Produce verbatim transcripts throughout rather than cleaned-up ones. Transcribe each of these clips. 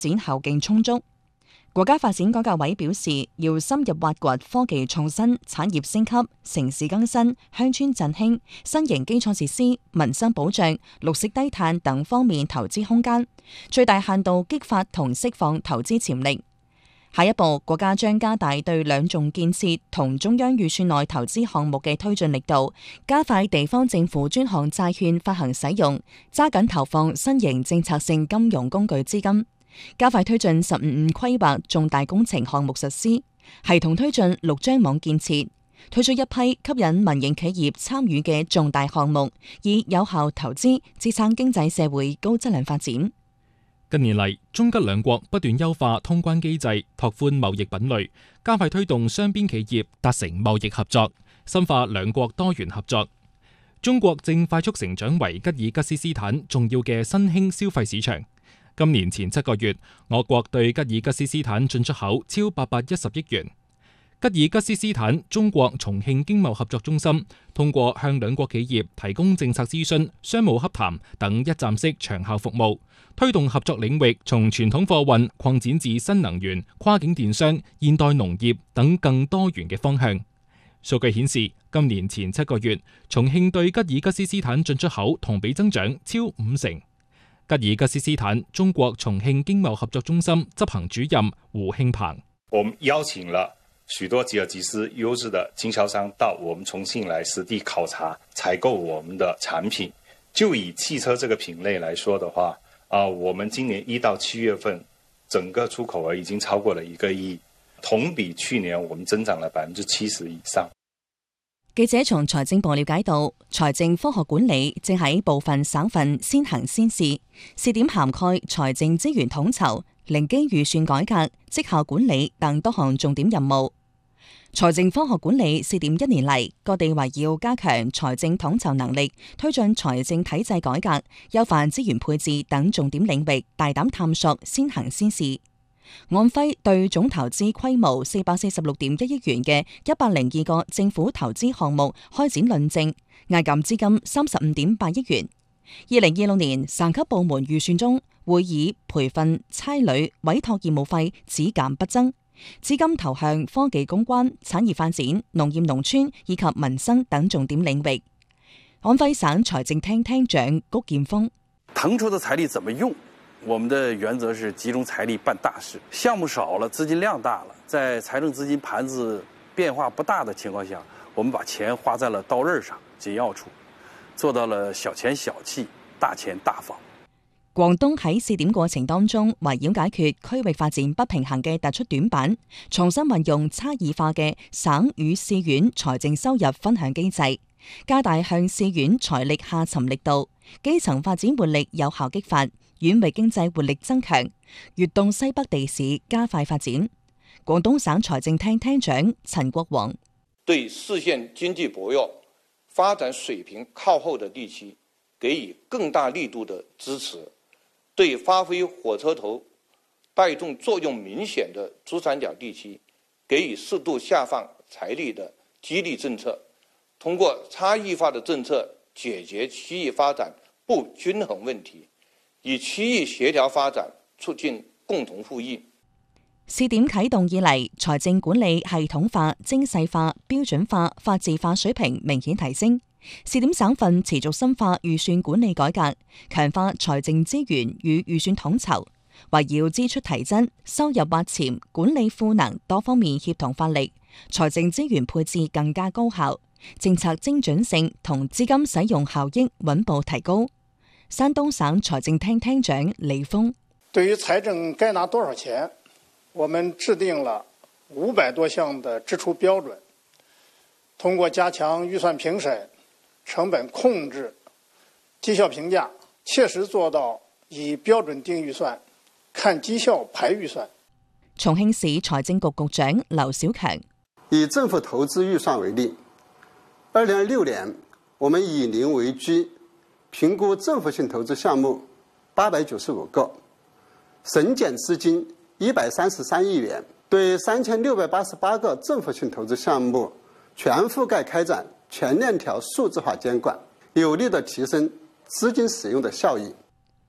展後勁充足。國家發展改革委表示，要深入挖掘科技創新、產業升級、城市更新、鄉村振興、新型基礎設施、民生保障、綠色低碳等方面投資空間，最大限度激發同釋放投資潛力。下一步，國家將加大對兩重建設同中央預算內投資項目嘅推進力度，加快地方政府專項債券發行使用，揸緊投放新型政策性金融工具資金，加快推進十五五規劃重大工程項目實施，系統推進六張網建設，推出一批吸引民營企業參與嘅重大項目，以有效投資支撐經濟社會高質量發展。 近年嚟，中吉兩國不斷優化通關機制，拓寬貿易品類，加快推動雙邊企業達成貿易合作，深化兩國多元合作。中國正快速成長為吉爾吉斯斯坦重要嘅新興消費市場。今年前七個月，我國對吉爾吉斯斯坦進出口超八百一十億元。吉爾吉斯斯坦中國重慶經貿合作中心通過向兩國企業提供政策諮詢、商務洽談等一站式長效服務，推動合作領域從傳統貨運擴展至新能源、跨境電商、現代農業等更多元嘅方向。數據顯示，今年前七個月，重慶對吉爾吉斯斯坦進出口同比增長超五成。吉爾吉斯斯坦中國重慶經貿合作中心執行主任胡慶鵬： 我們邀請了許多吉爾吉斯優質的經銷商到我們重慶來實地考察、採購我們的產品。就以汽車這個品類來說的話，啊，我們今年一到七月份，整個出口額已經超過了一個億，同比去年我們增長了百分之七十以上。 記者從財政部了解到，財政科學管理正喺部分省份先行先試，試點涵蓋財政資源統籌、零基預算改革、績效管理等多項重點任務。財政科學管理試點一年嚟，各地圍繞加強財政統籌能力、推進財政體制改革、優化資源配置等重點領域，大膽探索，先行先試。安徽對總投資規模四百四十六點一億元嘅一百零二個政府投資項目開展論證，押金資金三十五點八億元。二零二六年省級部門預算中，會以培訓、差旅、委託業務費只減不增，資金投向科技攻關、產業發展、農業農村以及民生等重點領域。安徽省財政廳廳長谷建峰： 騰出的財力怎麼用？我們的原則是集中財力辦大事，項目少了，資金量大了，在財政資金盤子變化不大的情況下，我們把錢花在了刀刃上、緊要處，做到了小錢小氣、大錢大方。 廣東喺試點過程當中，圍繞解決區域發展不平衡嘅突出短板，重新運用差異化嘅省與市縣財政收入分享機制，加大向市縣財力下沉力度，基層發展活力有效激發，縣域經濟活力增強，粵東西北地市加快發展。廣東省財政廳廳長陳國煌： 對市縣經濟薄弱、發展水平靠後的地區給予更大力度的支持，對發揮火車頭帶動作用明顯的珠三角地區給予適度下放財力的激勵政策，通過差異化的政策解決區域發展不均衡問題，以區域協調發展促進共同富裕。 試點啟動以嚟，財政管理系統化、精細化、標準化、法治化水平明顯提升。試點省份持續深化預算管理改革，強化財政資源與預算統籌，圍繞支出提增、收入挖潛、管理賦能多方面協同發力，財政資源配置更加高效，政策精準性同資金使用效益穩步提高。山東省財政廳廳長李峰： 對於財政該拿多少錢，我們制定了五百多項的支出標準，通過加強預算評審、成本控制、績效評價，切實做到以標準定預算、看績效排預算。 重慶市財政局局長劉小強： 以政府投資預算為例，二零二六年我們以零為居，評估政府性投資項目八百九十五個，省減資金一百三十三億元，對三千六百八十八個政府性投資項目全覆蓋開展全鏈條數字化監管，有力地提升資金使用的效益。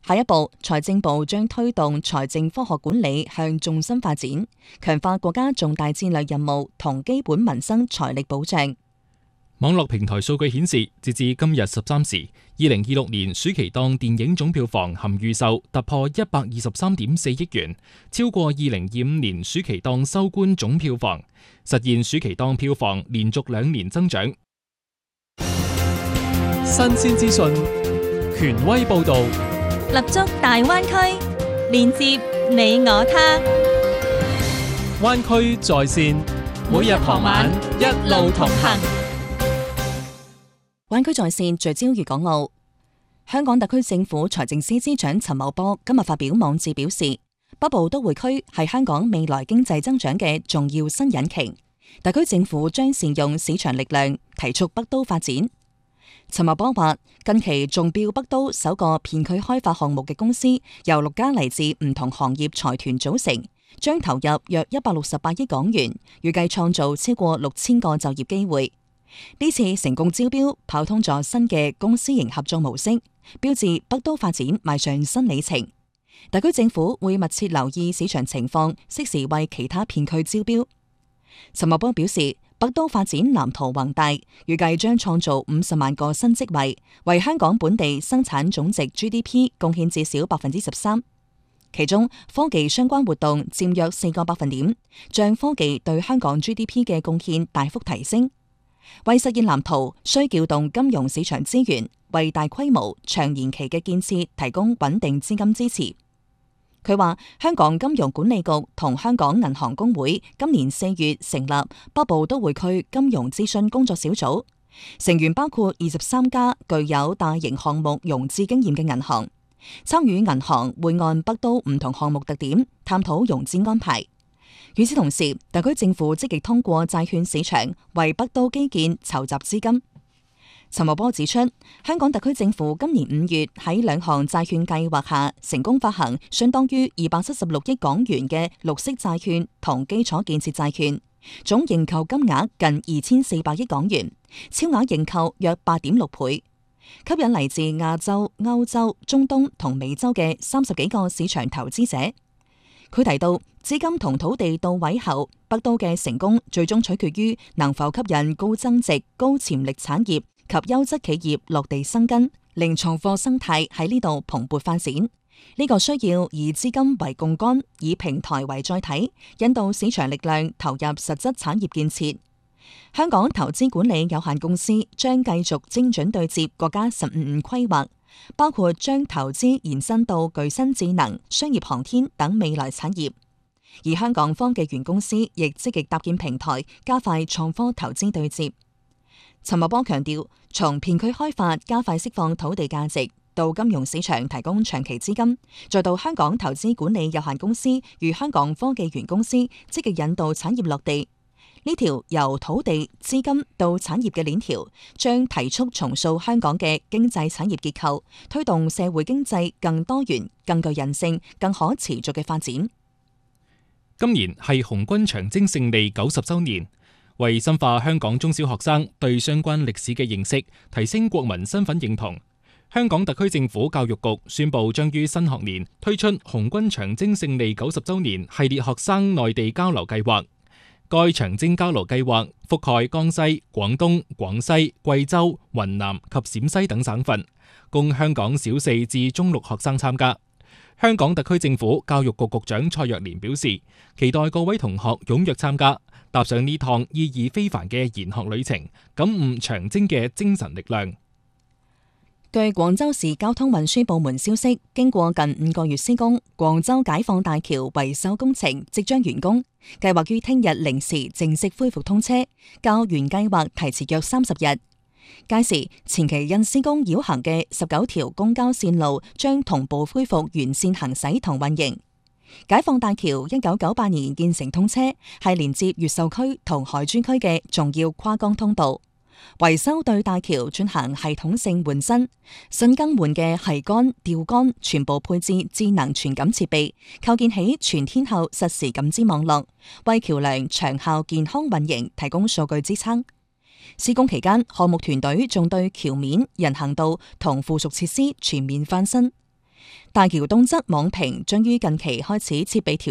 下一步，財政部將推動財政科學管理向重心發展，強化國家重大戰略任務同基本民生財力保障。 網絡平台數據顯示，截至今日十三時，二零二六年暑期檔電影總票房含預售突破一百二十三點四億元，超過二零二五年暑期檔收官總票房，實現暑期檔票房連續兩年增長。 新鮮資訊，權威報導， 立足大灣區，連接你我他。 灣區在線，每日傍晚一路同行。 灣區在線聚焦粵港澳。香港特區政府財政司司長陳茂波今日發表網誌表示，北部都會區係香港未來經濟增長嘅重要新引擎，特區政府將善用市場力量提速北都發展。陳茂波話，近期中標北都首個片區開發項目嘅公司由六家嚟自唔同行業財團組成，將投入約一百六十八億港元，預計創造超過六千個就業機會。呢次成功招標，跑通咗新嘅公私營合作模式，標誌北都發展邁上新里程。特區政府會密切留意市場情況，適時為其他片區招標。陳茂波表示，北都發展藍圖宏大，預計將創造五十萬個新職位，為香港本地生產總值 G D P 貢獻至少百分之十三。其中科技相關活動佔約四個百分點，將科技對香港 G D P 嘅貢獻大幅提升。為實現藍圖，需調動金融市場資源，為大規模長延期嘅建設提供穩定資金支持。佢話，香港金融管理局同香港銀行公會今年四月成立北部都會區金融諮詢工作小組，成員包括二十三家具有大型項目融資經驗嘅銀行。參與銀行會按北都唔同項目特點探討融資安排。與此同時，特區政府積極通過債券市場為北都基建籌集資金。陳茂波指出，香港特區政府今年五月喺兩項債券計劃下成功發行相當於二百七十六億港元嘅綠色債券同基礎建設債券，總認購金額近二千四百億港元，超額認購約八點六倍，吸引嚟自亞洲、歐洲、中東同美洲嘅三十幾個市場投資者。佢提到，資金同土地到位後，北都嘅成功最終取決於能否吸引高增值、高潛力產業及優質企業落地生根，令創科生態喺呢度蓬勃發展。呢、這個需要以資金為槓桿，以平台為載體，引導市場力量投入實質產業建設。香港投資管理有限公司將繼續精準對接國家十五五規劃，包括將投資延伸到具新智能、商業航天等未來產業。而香港科技園公司亦積極搭建平台，加快創科投資對接。陳茂波強調，從片區開發加快釋放土地價值，到金融市場提供長期資金，再到香港投資管理有限公司與香港科技園公司積極引導產業落地，呢條由土地、資金到產業嘅鏈條，將提速重塑香港嘅經濟產業結構，推動社會經濟更多元、更具韌性、更可持續嘅發展。 今年係紅軍長征勝利九十週年，為深化香港中小學生對相關歷史嘅認識，提升國民身份認同，香港特區政府教育局宣布將於新學年推出紅軍長征勝利九十週年系列學生內地交流計劃。該長征交流計劃覆蓋江西、廣東、廣西、貴州、雲南及陝西等省份，供香港小四至中六學生參加。香港特區政府教育局局長蔡若蓮表示，期待各位同學踴躍參加，踏上呢趟意義非凡嘅研學旅程，感悟長征嘅精神力量。 據廣州市交通運輸部門消息，經過近五個月施工，廣州解放大橋維修工程即將完工，計劃於聽日零時正式恢復通車，較原計劃提遲約三十日。屆時，前期因施工繞行嘅十九條公交線路將同步恢復沿線行駛同運營。解放大橋一九九八年建成通車，係連接越秀區同海珠區嘅重要跨江通道。維修對大橋進行系統性換新，新更換嘅繫杆、吊杆全部配置智能傳感設備，構建起全天候實時感知網絡，為橋樑長效健康運營提供數據支撐。施工期間，項目團隊仲對橋面、人行道同附屬設施全面翻新。 大橋東側網屏將於近期開始設備調